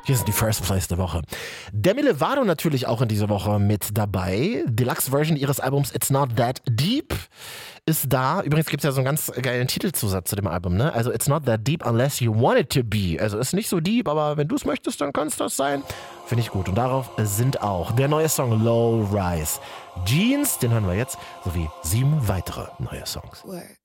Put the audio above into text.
Hier sind die First Place der Woche. Demi Lovato natürlich auch in dieser Woche mit dabei. Deluxe-Version ihres Albums It's Not That Deep ist da. Übrigens gibt es ja so einen ganz geilen Titelzusatz zu dem Album, ne? Also It's Not That Deep Unless You Want It To Be. Also ist nicht so deep, aber wenn du es möchtest, dann kann es das sein. Finde ich gut. Und darauf sind auch der neue Song Low Rise. Jeans, den hören wir jetzt, sowie 7 weitere neue Songs. Work.